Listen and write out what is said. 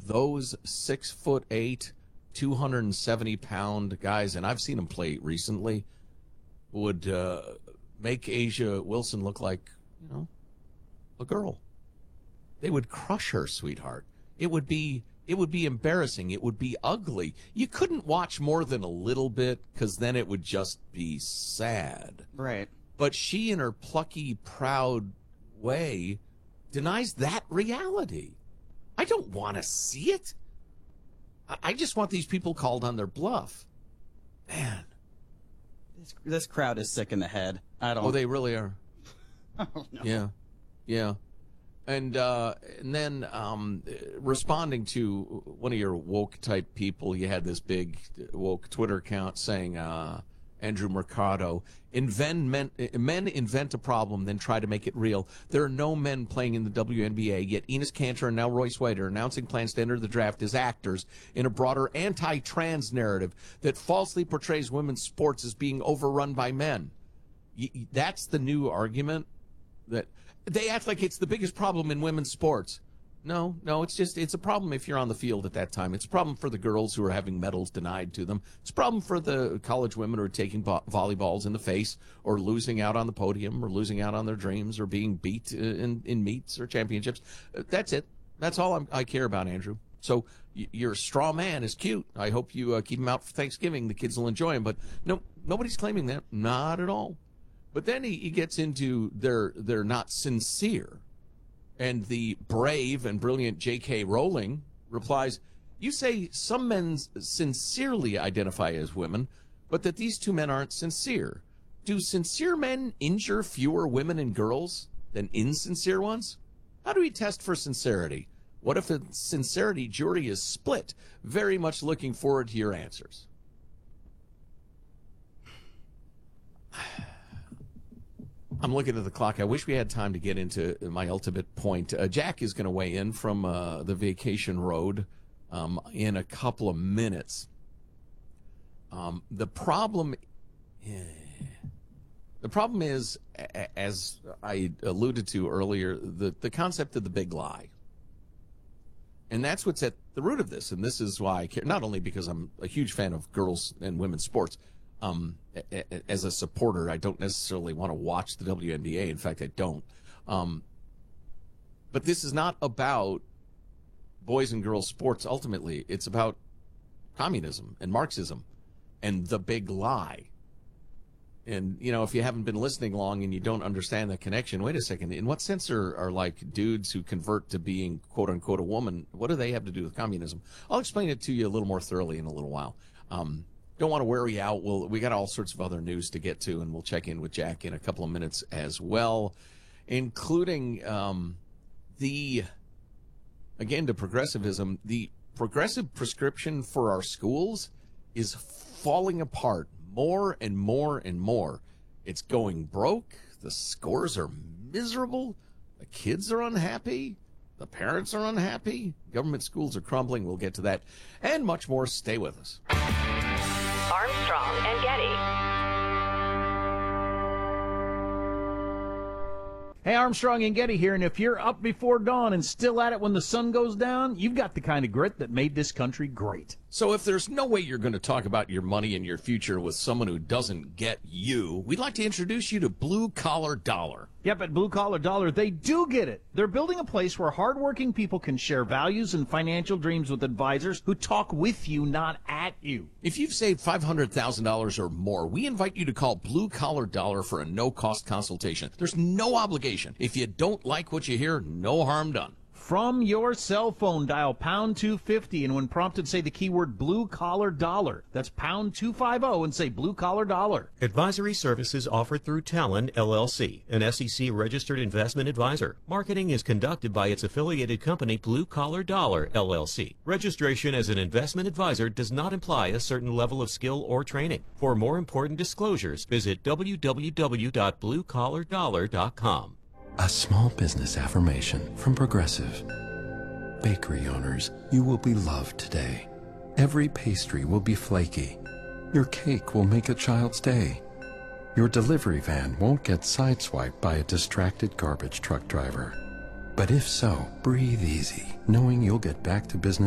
those 6'8", 270-pound guys, and I've seen them play recently, would make A'ja Wilson look like, a girl. They would crush her, sweetheart. It would be embarrassing. It would be ugly. You couldn't watch more than a little bit because then it would just be sad. Right. But she, in her plucky, proud way, denies that reality. I don't want to see it. I just want these people called on their bluff. Man. This crowd is sick in the head. Oh, they really are. Oh, no. Yeah. Yeah. And then responding to one of your woke type people, you had this big woke Twitter account saying, Andrew Mercado, men invent a problem, then try to make it real. There are no men playing in the WNBA, yet Enes Kanter and now Royce White are announcing plans to enter the draft as actors in a broader anti-trans narrative that falsely portrays women's sports as being overrun by men. That's the new argument, that they act like it's the biggest problem in women's sports. No, it's a problem if you're on the field at that time. It's a problem for the girls who are having medals denied to them. It's a problem for the college women who are taking volleyballs in the face or losing out on the podium or losing out on their dreams or being beat in meets or championships. That's it. That's all I care about, Andrew. So your straw man is cute. I hope you keep him out for Thanksgiving. The kids will enjoy him. But no, nobody's claiming that. Not at all. But then he gets into they're not sincere. And the brave and brilliant J.K. Rowling replies, you say some men sincerely identify as women, but that these two men aren't sincere. Do sincere men injure fewer women and girls than insincere ones? How do we test for sincerity? What if the sincerity jury is split? Very much looking forward to your answers. I'm looking at the clock. I wish we had time to get into my ultimate point. Jack is going to weigh in from the vacation road in a couple of minutes. The problem is, as I alluded to earlier, the concept of the big lie. And that's what's at the root of this. And this is why I care, not only because I'm a huge fan of girls and women's sports. As a supporter, I don't necessarily want to watch the WNBA. In fact, I don't. But this is not about boys and girls sports. Ultimately, it's about communism and Marxism and the big lie. And, if you haven't been listening long and you don't understand that connection, wait a second. In what sense are like dudes who convert to being, quote unquote, a woman? What do they have to do with communism? I'll explain it to you a little more thoroughly in a little while. Don't want to wear you out. We got all sorts of other news to get to, and we'll check in with Jack in a couple of minutes as well, including to progressivism. The progressive prescription for our schools is falling apart more and more and more. It's going broke. The scores are miserable. The kids are unhappy. The parents are unhappy. Government schools are crumbling. We'll get to that and much more. Stay with us. Armstrong and Getty. Hey, Armstrong and Getty here, and if you're up before dawn and still at it when the sun goes down, you've got the kind of grit that made this country great. So if there's no way you're going to talk about your money and your future with someone who doesn't get you, we'd like to introduce you to Blue Collar Dollar. Yep, at Blue Collar Dollar, they do get it. They're building a place where hardworking people can share values and financial dreams with advisors who talk with you, not at you. If you've saved $500,000 or more, we invite you to call Blue Collar Dollar for a no-cost consultation. There's no obligation. If you don't like what you hear, no harm done. From your cell phone, dial pound 250, and when prompted, say the keyword Blue Collar Dollar. That's pound 250 and say Blue Collar Dollar. Advisory services offered through Talon, LLC, an SEC-registered investment advisor. Marketing is conducted by its affiliated company, Blue Collar Dollar, LLC. Registration as an investment advisor does not imply a certain level of skill or training. For more important disclosures, visit www.bluecollardollar.com. A small business affirmation from Progressive. Bakery owners, you will be loved today. Every pastry will be flaky. Your cake will make a child's day. Your delivery van won't get sideswiped by a distracted garbage truck driver. But if so, breathe easy, knowing you'll get back to business